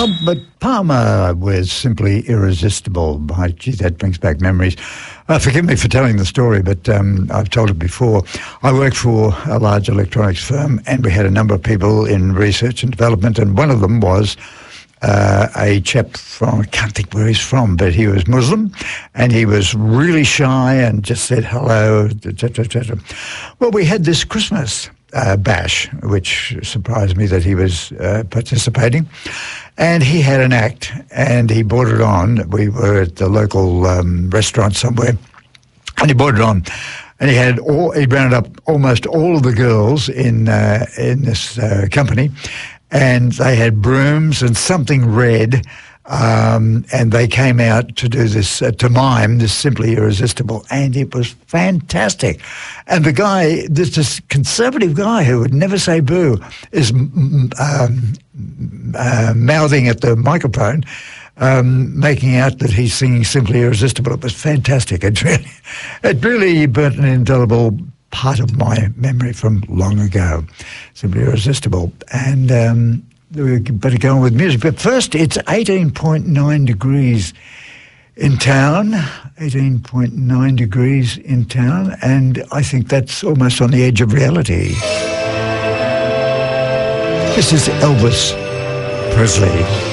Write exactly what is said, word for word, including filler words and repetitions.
Well, but Palmer was simply irresistible. My, gee, that brings back memories. Uh, forgive me for telling the story, but um, I've told it before. I worked for a large electronics firm, and we had a number of people in research and development, and one of them was uh, a chap from, I can't think where he's from, but he was Muslim, and he was really shy and just said hello, et cetera, et cetera. Well, we had this Christmas uh, bash, which surprised me that he was uh, participating. And he had an act, and he brought it on. We were at the local um, restaurant somewhere, and he brought it on. And he had all, he rounded up almost all of the girls in uh, in this uh, company, and they had brooms and something red, um, and they came out to do this, uh, to mime this Simply Irresistible, and it was fantastic. And the guy, this, this conservative guy who would never say boo, is um, uh, mouthing at the microphone, um, making out that he's singing Simply Irresistible. It was fantastic. It really, it really burnt an indelible part of my memory from long ago. Simply Irresistible. And um, we better go on with music. But first, it's eighteen point nine degrees in town, eighteen point nine degrees in town, and I think that's almost on the edge of reality. This is Elvis Presley.